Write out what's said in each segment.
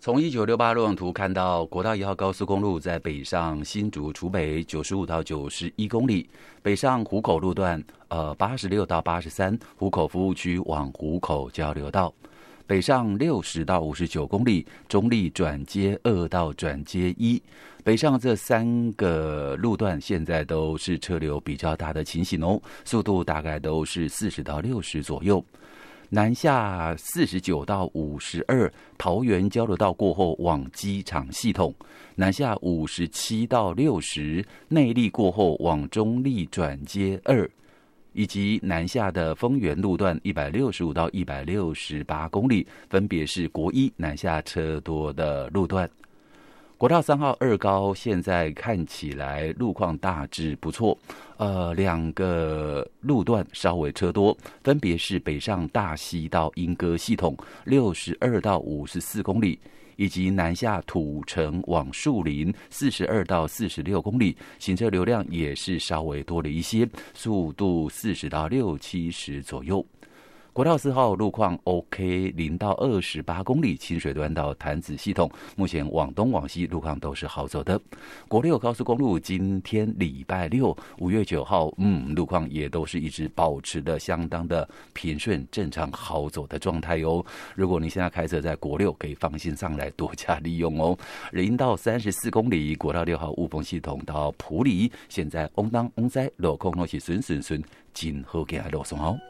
从1968路网图看到，国道1号高速公路在北上新竹竹北95到91公里，北上湖口路段86到83，湖口服务区往湖口交流道。北上60到59公里，中立转接2到转接1。北上这3个路段现在都是车流比较大的情形哦，速度大概都是40到60左右。南下49到52，桃园交流道过后往机场系统；南下57到60，内坜过后往中坜转接2，以及南下的丰原路段165到168公里，分别是国一南下车多的路段。国道3号二高现在看起来路况大致不错，2个路段稍微车多，分别是北上大溪到莺歌系统62到54公里，以及南下土城往树林42到46公里，行车流量也是稍微多了一些，速度40到60-70左右。国道4号路况 OK， 0到28公里，清水端到潭子系统，目前往东往西路况都是好走的。国6高速公路今天礼拜6 5月9号，路况也都是一直保持的相当的平顺、正常、好走的状态哦。如果你现在开车在国6，可以放心上来多加利用哦。0到34公里，国道6号雾峰系统到埔里，现在翁当翁塞路况都是顺，真好行的路线哦。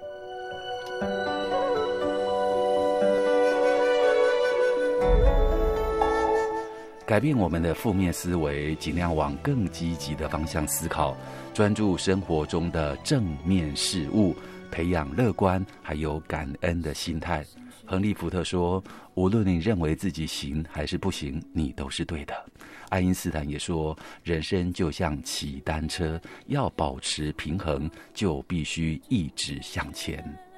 改变我们的负面思维，尽量往更积极的方向思考，专注生活中的正面事物，培养乐观还有感恩的心态。亨利·福特说，无论你认为自己行还是不行，你都是对的。爱因斯坦也说，人生就像骑单车，要保持平衡，就必须一直向前。